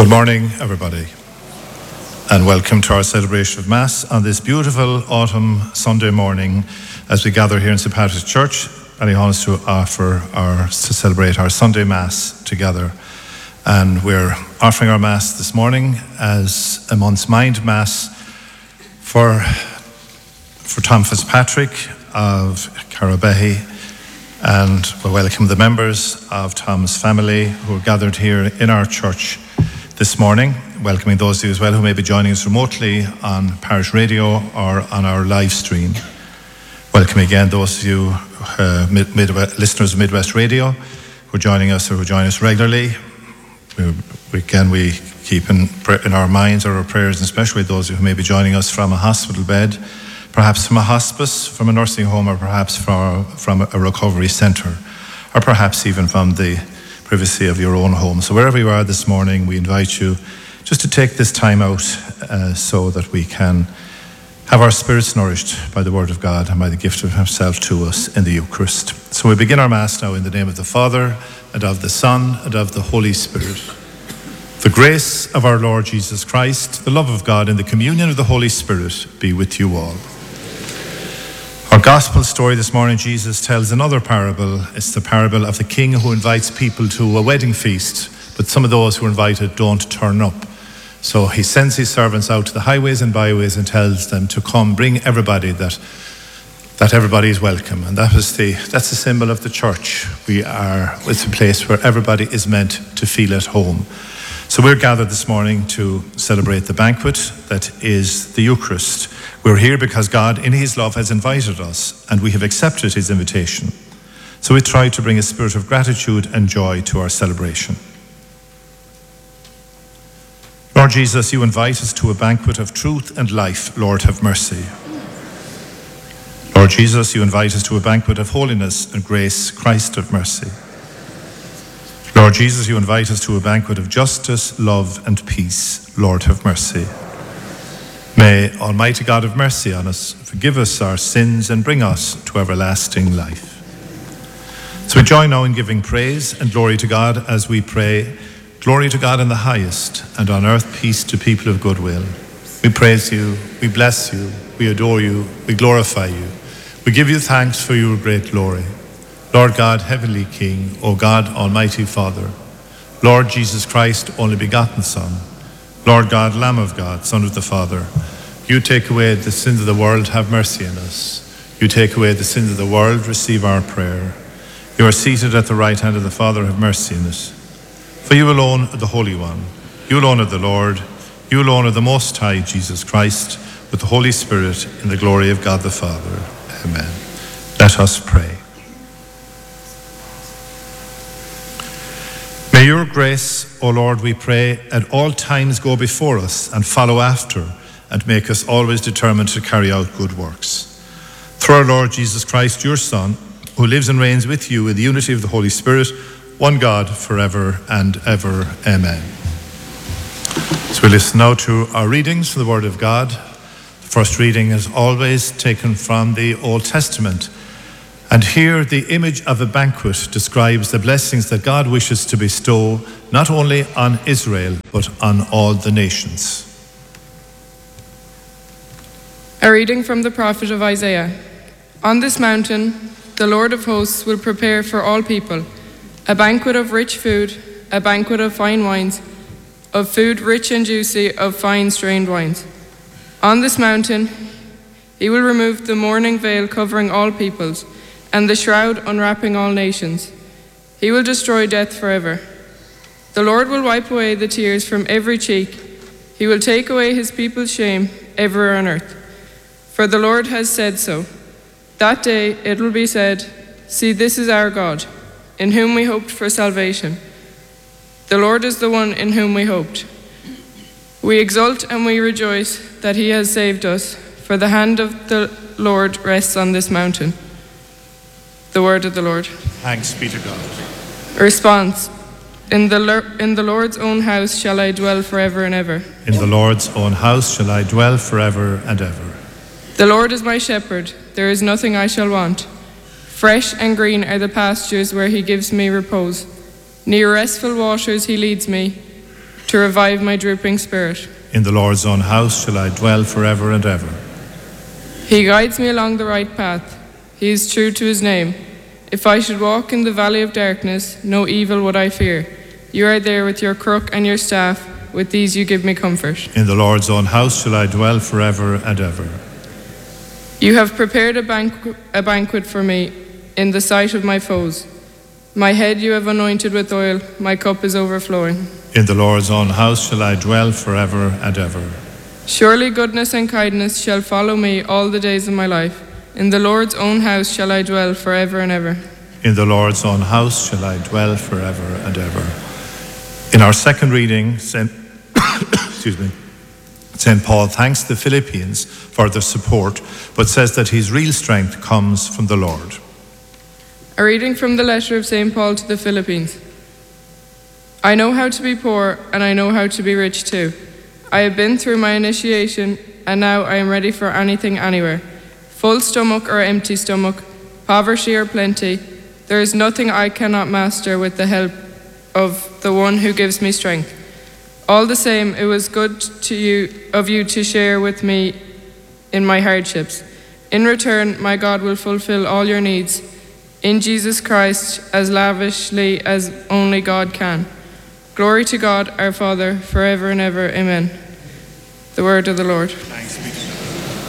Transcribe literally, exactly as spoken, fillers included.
Good morning, everybody, and welcome to our celebration of Mass on this beautiful autumn Sunday morning as we gather here in Saint Patrick's Church, Ballyhonus, to offer our, to celebrate our Sunday Mass together. And we're offering our Mass this morning as a Month's Mind Mass for, for Tom Fitzpatrick of Carrabehy, and we welcome the members of Tom's family who are gathered here in our church this morning, welcoming those of you as well who may be joining us remotely on parish radio or on our live stream. Welcome again those of you uh, mid- mid- listeners of Midwest Radio who are joining us or who join us regularly. We, we, again, we keep in, in our minds or our prayers, and especially those who may be joining us from a hospital bed, perhaps from a hospice, from a nursing home, or perhaps from, from a recovery centre, or perhaps even from the privacy of your own home. So wherever you are this morning, we invite you just to take this time out uh, so that we can have our spirits nourished by the Word of God and by the gift of Himself to us in the Eucharist. So we begin our Mass now in the name of the Father, and of the Son, and of the Holy Spirit. The grace of our Lord Jesus Christ, the love of God, and the communion of the Holy Spirit be with you all. Our gospel story this morning, Jesus tells another parable. It's the parable of the king who invites people to a wedding feast, but some of those who are invited don't turn up. So he sends his servants out to the highways and byways and tells them to come, bring everybody, that that everybody is welcome. And that is the that's the symbol of the church. We are it's a place where everybody is meant to feel at home. So we're gathered this morning to celebrate the banquet that is the Eucharist. We're here because God, in His love, has invited us, and we have accepted His invitation. So we try to bring a spirit of gratitude and joy to our celebration. Lord Jesus, you invite us to a banquet of truth and life. Lord, have mercy. Lord Jesus, you invite us to a banquet of holiness and grace. Christ, have mercy. Lord Jesus, you invite us to a banquet of justice, love, and peace. Lord, have mercy. May Almighty God have mercy on us, forgive us our sins, and bring us to everlasting life. So we join now in giving praise and glory to God as we pray, glory to God in the highest, and on earth peace to people of good will. We praise you, we bless you, we adore you, we glorify you. We give you thanks for your great glory. Lord God, Heavenly King, O God, Almighty Father, Lord Jesus Christ, only begotten Son, Lord God, Lamb of God, Son of the Father, you take away the sins of the world, have mercy on us. You take away the sins of the world, receive our prayer. You are seated at the right hand of the Father, have mercy on us. For you alone are the Holy One, you alone are the Lord, you alone are the Most High, Jesus Christ, with the Holy Spirit, in the glory of God the Father. Amen. Let us pray. May your grace, O Lord, we pray, at all times go before us and follow after, and make us always determined to carry out good works. Through our Lord Jesus Christ, your Son, who lives and reigns with you in the unity of the Holy Spirit, one God, forever and ever. Amen. So we listen now to our readings from the Word of God. The first reading is always taken from the Old Testament. And here the image of a banquet describes the blessings that God wishes to bestow not only on Israel, but on all the nations. A reading from the prophet of Isaiah. On this mountain, the Lord of hosts will prepare for all people a banquet of rich food, a banquet of fine wines, of food rich and juicy, of fine strained wines. On this mountain, he will remove the mourning veil covering all peoples, and the shroud unwrapping all nations. He will destroy death forever. The Lord will wipe away the tears from every cheek. He will take away his people's shame everywhere on earth. For the Lord has said so. That day it will be said, see, this is our God, in whom we hoped for salvation. The Lord is the one in whom we hoped. We exult and we rejoice that he has saved us, for the hand of the Lord rests on this mountain. The word of the Lord. Thanks be to God. A response. In the, in the Lord's own house shall I dwell forever and ever. In the Lord's own house shall I dwell forever and ever. The Lord is my shepherd, there is nothing I shall want. Fresh and green are the pastures where he gives me repose. Near restful waters he leads me. to revive my drooping spirit. In the Lord's own house shall I dwell forever and ever. He guides me along the right path. He is true to his name. If I should walk in the valley of darkness, no evil would I fear. You are there with your crook and your staff. With these you give me comfort. In the Lord's own house shall I dwell forever and ever. You have prepared a, banqu- a banquet for me in the sight of my foes. My head you have anointed with oil, my cup is overflowing. In the Lord's own house shall I dwell forever and ever. Surely goodness and kindness shall follow me all the days of my life. In the Lord's own house shall I dwell forever and ever. In the Lord's own house shall I dwell forever and ever. In our second reading, Saint excuse me, Saint Paul thanks the Philippians for their support, but says that his real strength comes from the Lord. A reading from the letter of Saint Paul to the Philippines. I know how to be poor, and I know how to be rich too. I have been through my initiation, and now I am ready for anything anywhere. Full stomach or empty stomach, poverty or plenty, there is nothing I cannot master with the help of the one who gives me strength. All the same, it was good to you of you to share with me in my hardships. In return, my God will fulfill all your needs in Jesus Christ as lavishly as only God can. Glory to God our Father, forever and ever. Amen. The word of the Lord. Thanks be